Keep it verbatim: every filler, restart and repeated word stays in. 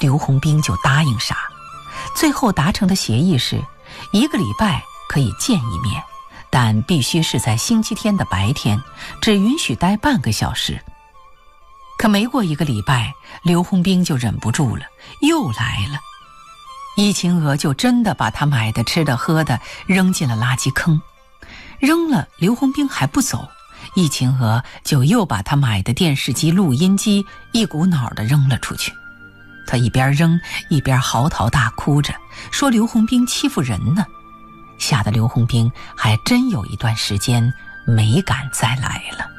刘洪兵就答应杀。最后达成的协议是，一个礼拜可以见一面，但必须是在星期天的白天，只允许待半个小时。可没过一个礼拜，刘洪兵就忍不住了，又来了。易秦娥就真的把他买的吃的喝的扔进了垃圾坑，扔了刘洪兵还不走，易秦娥就又把他买的电视机、录音机一股脑的扔了出去。他一边扔一边嚎啕大哭着，说刘洪兵欺负人呢，吓得刘洪兵还真有一段时间没敢再来了。